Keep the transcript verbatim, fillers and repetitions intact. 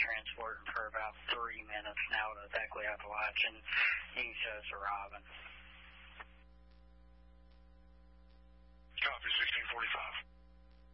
transporting for about three minutes now with Equity Appalachian. You can show us a robin.